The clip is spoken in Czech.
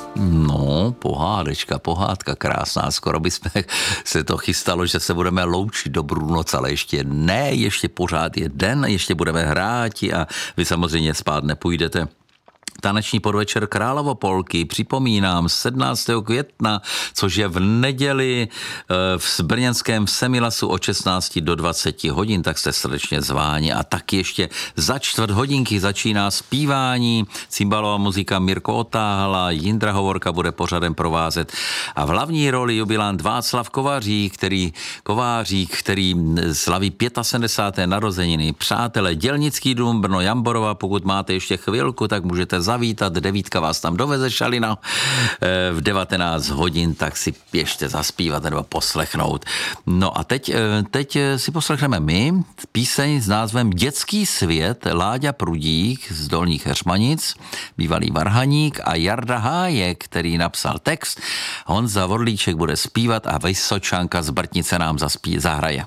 No, pohádka krásná. Skoro by se to chystalo, že se budeme loučit dobrou noc, ale ještě ne, ještě pořád je den, ještě budeme hráti a vy samozřejmě spát nepůjdete. Taneční podvečer Královo polky, připomínám, 17. května, což je v neděli v brněnském Semilasu od 16 do 20 hodin, tak jste srdečně zváni. A tak ještě za 4 hodinky začíná zpívání, cymbalová muzika Mirko Otáhala, Jindra Hovorka bude pořadem provázet a v hlavní roli jubilant Václav Kovářík, který slaví 75. narozeniny. Přátelé, Dělnický dům Brno Jamborova, pokud máte ještě chvilku, tak můžete zavítat, 9 vás tam doveze Šalina v 19 hodin, tak si běžte zaspívat nebo poslechnout. No a teď si poslechneme my píseň s názvem Dětský svět, Láďa Prudík z Dolních Heřmanic, bývalý varhaník, a Jarda Hájek, který napsal text. Honza Vorlíček bude zpívat a Vysočanka z Brtnice nám zahraje.